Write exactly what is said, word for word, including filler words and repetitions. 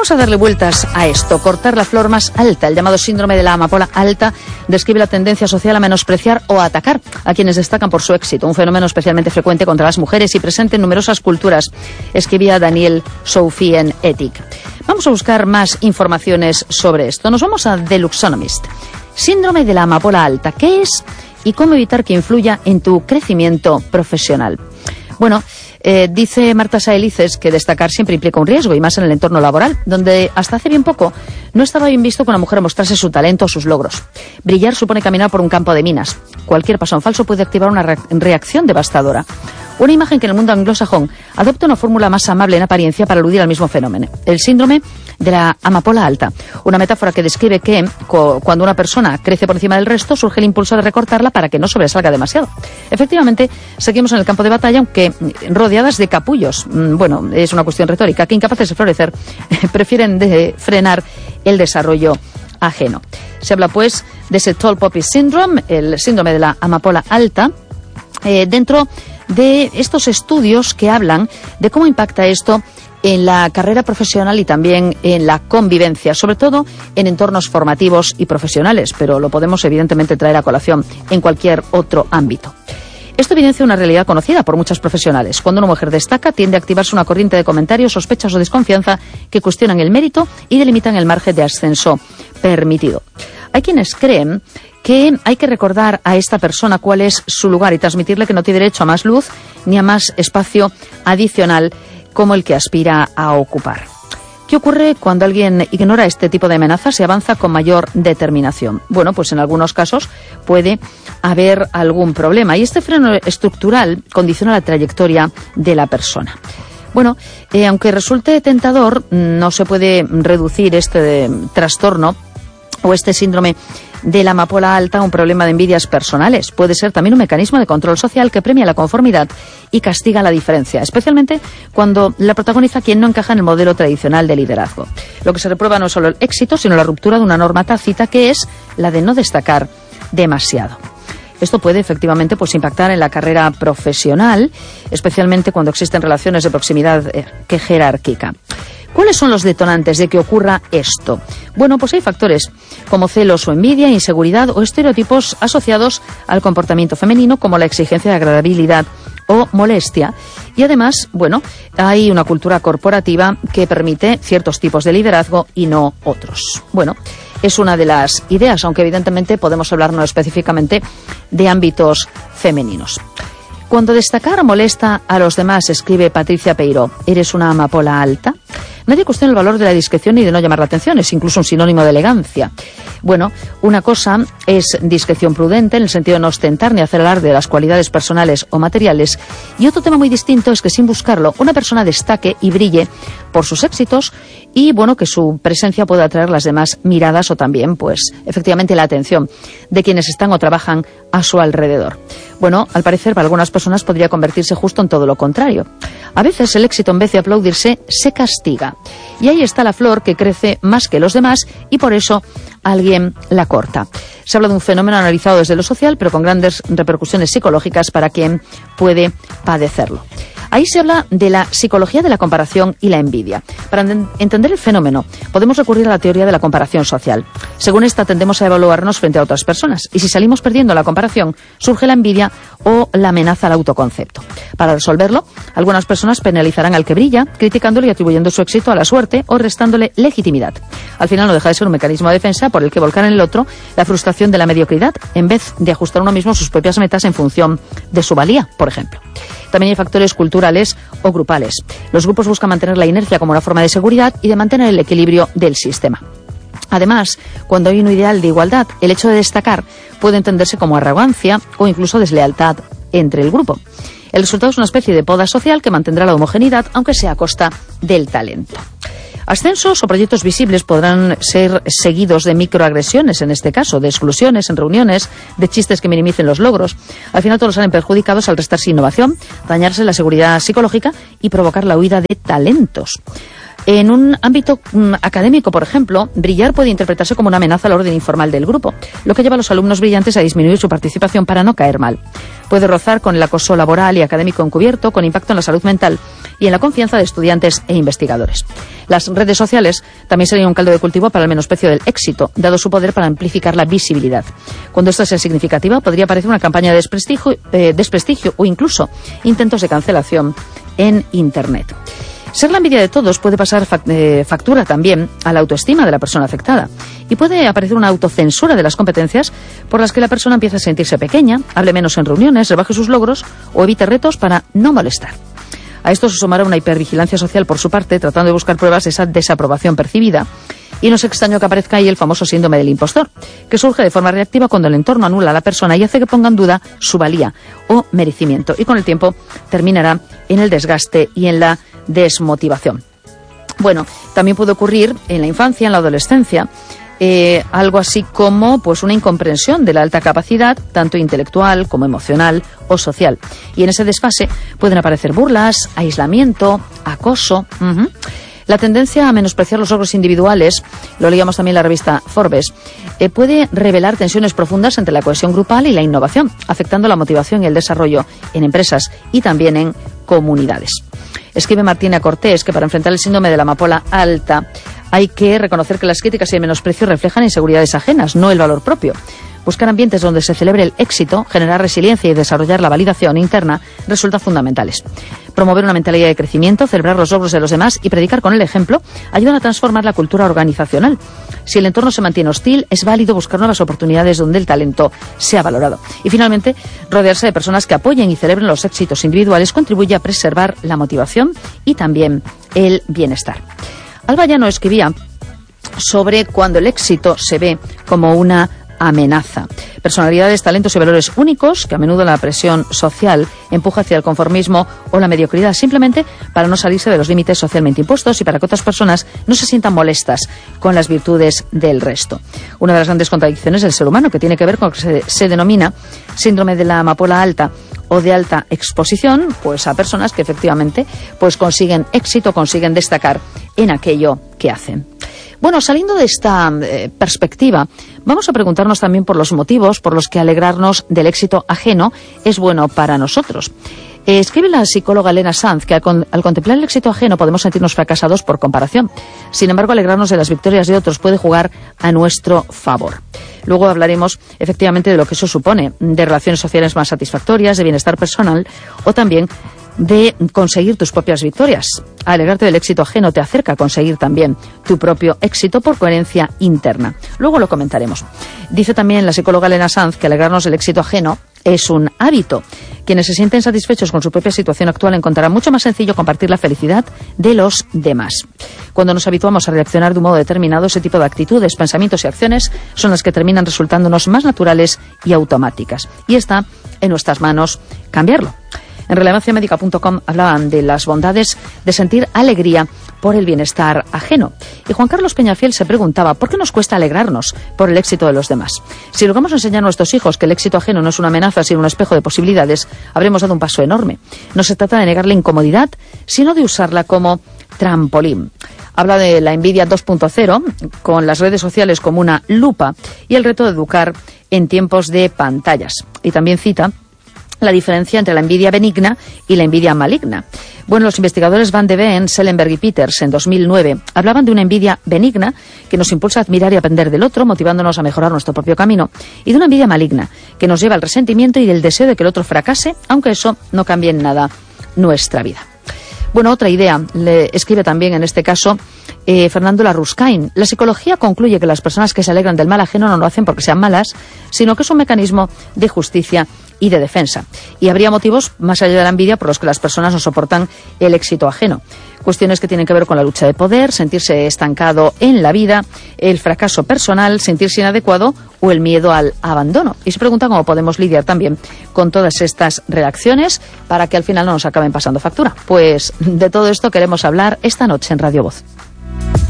Vamos a darle vueltas a esto, cortar la flor más alta. El llamado síndrome de la amapola alta describe la tendencia social a menospreciar o a atacar a quienes destacan por su éxito, un fenómeno especialmente frecuente contra las mujeres y presente en numerosas culturas, escribía Daniel Soufi en Ethic. Vamos a buscar más informaciones sobre esto. Nos vamos a The Luxonomist. Síndrome de la amapola alta, ¿qué es y cómo evitar que influya en tu crecimiento profesional? Bueno, eh, dice Marta Saelices que destacar siempre implica un riesgo, y más en el entorno laboral, donde hasta hace bien poco no estaba bien visto que una mujer mostrase su talento o sus logros. Brillar supone caminar por un campo de minas. Cualquier paso en falso puede activar una re- reacción devastadora. Una imagen que en el mundo anglosajón adopta una fórmula más amable en apariencia para aludir al mismo fenómeno. El síndrome de la amapola alta. Una metáfora que describe que co- cuando una persona crece por encima del resto, surge el impulso de recortarla para que no sobresalga demasiado. Efectivamente, seguimos en el campo de batalla, aunque rodeadas de capullos. Bueno, es una cuestión retórica, que incapaces de florecer prefieren de frenar el desarrollo ajeno. Se habla pues de ese Tall Poppy Syndrome, el síndrome de la amapola alta, eh, dentro de estos estudios que hablan de cómo impacta esto en la carrera profesional y también en la convivencia, sobre todo en entornos formativos y profesionales, pero lo podemos evidentemente traer a colación en cualquier otro ámbito. Esto evidencia una realidad conocida por muchos profesionales. Cuando una mujer destaca, tiende a activarse una corriente de comentarios, sospechas o desconfianza que cuestionan el mérito y delimitan el margen de ascenso permitido. Hay quienes creen que hay que recordar a esta persona cuál es su lugar y transmitirle que no tiene derecho a más luz ni a más espacio adicional como el que aspira a ocupar. ¿Qué ocurre cuando alguien ignora este tipo de amenazas y avanza con mayor determinación? Bueno, pues en algunos casos puede haber algún problema y este freno estructural condiciona la trayectoria de la persona. Bueno, eh, aunque resulte tentador, no se puede reducir este eh, trastorno o este síndrome de la amapola alta a un problema de envidias personales. Puede ser también un mecanismo de control social que premia la conformidad y castiga la diferencia, especialmente cuando la protagoniza quien no encaja en el modelo tradicional de liderazgo. Lo que se reprueba no es solo el éxito, sino la ruptura de una norma tácita que es la de no destacar demasiado. Esto puede efectivamente pues impactar en la carrera profesional, especialmente cuando existen relaciones de proximidad eh, que jerárquica. ¿Cuáles son los detonantes de que ocurra esto? Bueno, pues hay factores como celos o envidia, inseguridad o estereotipos asociados al comportamiento femenino, como la exigencia de agradabilidad o molestia. Y además, bueno, hay una cultura corporativa que permite ciertos tipos de liderazgo y no otros. Bueno, es una de las ideas, aunque evidentemente podemos hablar no específicamente de ámbitos femeninos. Cuando destacar molesta a los demás, escribe Patricia Peiró, ¿eres una amapola alta? Nadie cuestiona el valor de la discreción y de no llamar la atención, es incluso un sinónimo de elegancia. Bueno, una cosa es discreción prudente, en el sentido de no ostentar ni hacer alarde de las cualidades personales o materiales, y otro tema muy distinto es que sin buscarlo, una persona destaque y brille por sus éxitos y, bueno, que su presencia pueda atraer las demás miradas o también, pues, efectivamente la atención de quienes están o trabajan a su alrededor. Bueno, al parecer para algunas personas podría convertirse justo en todo lo contrario. A veces el éxito, en vez de aplaudirse, se castiga. Y ahí está la flor que crece más que los demás y por eso alguien la corta. Se habla de un fenómeno analizado desde lo social, pero con grandes repercusiones psicológicas para quien puede padecerlo. Ahí se habla de la psicología de la comparación y la envidia. Para entender el fenómeno, podemos recurrir a la teoría de la comparación social. Según esta, tendemos a evaluarnos frente a otras personas. Y si salimos perdiendo la comparación, surge la envidia o la amenaza al autoconcepto. Para resolverlo, algunas personas penalizarán al que brilla, criticándole y atribuyendo su éxito a la suerte o restándole legitimidad. Al final no deja de ser un mecanismo de defensa por el que volcar en el otro la frustración de la mediocridad, en vez de ajustar uno mismo sus propias metas en función de su valía, por ejemplo. También hay factores culturales o grupales. Los grupos buscan mantener la inercia como una forma de seguridad y de mantener el equilibrio del sistema. Además, cuando hay un ideal de igualdad, el hecho de destacar puede entenderse como arrogancia o incluso deslealtad entre el grupo. El resultado es una especie de poda social que mantendrá la homogeneidad, aunque sea a costa del talento. Ascensos o proyectos visibles podrán ser seguidos de microagresiones, en este caso, de exclusiones en reuniones, de chistes que minimicen los logros. Al final todos salen perjudicados al restarse innovación, dañarse la seguridad psicológica y provocar la huida de talentos. En un ámbito mm, académico, por ejemplo, brillar puede interpretarse como una amenaza al orden informal del grupo, lo que lleva a los alumnos brillantes a disminuir su participación para no caer mal. Puede rozar con el acoso laboral y académico encubierto, con impacto en la salud mental y en la confianza de estudiantes e investigadores. Las redes sociales también serían un caldo de cultivo para el menosprecio del éxito, dado su poder para amplificar la visibilidad. Cuando esta sea significativa, podría aparecer una campaña de desprestigio, eh, desprestigio o incluso intentos de cancelación en Internet. Ser la envidia de todos puede pasar factura también a la autoestima de la persona afectada y puede aparecer una autocensura de las competencias por las que la persona empieza a sentirse pequeña, hable menos en reuniones, rebaje sus logros o evite retos para no molestar. A esto se sumará una hipervigilancia social por su parte, tratando de buscar pruebas de esa desaprobación percibida. Y no es extraño que aparezca ahí el famoso síndrome del impostor, que surge de forma reactiva cuando el entorno anula a la persona y hace que ponga en duda su valía o merecimiento. Y con el tiempo terminará en el desgaste y en la desmotivación. Bueno, también puede ocurrir en la infancia, en la adolescencia, eh, algo así como pues una incomprensión de la alta capacidad, tanto intelectual como emocional o social. Y en ese desfase pueden aparecer burlas, aislamiento, acoso. Uh-huh. La tendencia a menospreciar los logros individuales, lo leíamos también en la revista Forbes, eh, puede revelar tensiones profundas entre la cohesión grupal y la innovación, afectando la motivación y el desarrollo en empresas y también en comunidades. Escribe Martina Cortés que para enfrentar el síndrome de la amapola alta hay que reconocer que las críticas y el menosprecio reflejan inseguridades ajenas, no el valor propio. Buscar ambientes donde se celebre el éxito, generar resiliencia y desarrollar la validación interna resultan fundamentales. Promover una mentalidad de crecimiento, celebrar los logros de los demás y predicar con el ejemplo ayudan a transformar la cultura organizacional. Si el entorno se mantiene hostil, es válido buscar nuevas oportunidades donde el talento sea valorado. Y finalmente, rodearse de personas que apoyen y celebren los éxitos individuales contribuye a preservar la motivación y también el bienestar. Alba Llano escribía sobre cuando el éxito se ve como una amenaza. Personalidades, talentos y valores únicos que a menudo la presión social empuja hacia el conformismo o la mediocridad, simplemente para no salirse de los límites socialmente impuestos y para que otras personas no se sientan molestas con las virtudes del resto. Una de las grandes contradicciones del ser humano, que tiene que ver con lo que se, se denomina síndrome de la amapola alta o de alta exposición, pues a personas que efectivamente pues consiguen éxito, consiguen destacar en aquello que hacen. Bueno, saliendo de esta eh, perspectiva, vamos a preguntarnos también por los motivos por los que alegrarnos del éxito ajeno es bueno para nosotros. Eh, escribe la psicóloga Elena Sanz que al, con, al contemplar el éxito ajeno podemos sentirnos fracasados por comparación. Sin embargo, alegrarnos de las victorias de otros puede jugar a nuestro favor. Luego hablaremos efectivamente de lo que eso supone, de relaciones sociales más satisfactorias, de bienestar personal o también de conseguir tus propias victorias. Alegrarte del éxito ajeno te acerca a conseguir también tu propio éxito por coherencia interna. Luego lo comentaremos. Dice también la psicóloga Elena Sanz que alegrarnos del éxito ajeno es un hábito. Quienes se sienten satisfechos con su propia situación actual encontrarán mucho más sencillo compartir la felicidad de los demás. Cuando nos habituamos a reaccionar de un modo determinado, ese tipo de actitudes, pensamientos y acciones son las que terminan resultándonos más naturales y automáticas. Y está en nuestras manos cambiarlo. En relevancia médica punto com hablaban de las bondades de sentir alegría por el bienestar ajeno. Y Juan Carlos Peñafiel se preguntaba ¿por qué nos cuesta alegrarnos por el éxito de los demás? Si logramos enseñar a nuestros hijos que el éxito ajeno no es una amenaza sino un espejo de posibilidades, habremos dado un paso enorme. No se trata de negarle incomodidad, sino de usarla como trampolín. Habla de la envidia dos punto cero, con las redes sociales como una lupa, y el reto de educar en tiempos de pantallas. Y también cita la diferencia entre la envidia benigna y la envidia maligna. Bueno, los investigadores Van de Ven, Sellenberg y Peters en dos mil nueve hablaban de una envidia benigna que nos impulsa a admirar y aprender del otro, motivándonos a mejorar nuestro propio camino, y de una envidia maligna que nos lleva al resentimiento y del deseo de que el otro fracase, aunque eso no cambie en nada nuestra vida. Bueno, otra idea, le escribe también en este caso eh, Fernando Larruscain. La psicología concluye que las personas que se alegran del mal ajeno no lo hacen porque sean malas, sino que es un mecanismo de justicia y de defensa. Y habría motivos, más allá de la envidia, por los que las personas no soportan el éxito ajeno. Cuestiones que tienen que ver con la lucha de poder, sentirse estancado en la vida, el fracaso personal, sentirse inadecuado o el miedo al abandono. Y se pregunta cómo podemos lidiar también con todas estas reacciones para que al final no nos acaben pasando factura. Pues de todo esto queremos hablar esta noche en Radio Voz.